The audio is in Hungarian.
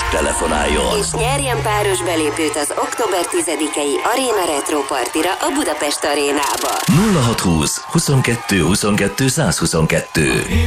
telefonáljon. És nyerjen páros belépőt az október 10-i Arena Retro Partira a Budapest Arénába. 0620 22 22 122.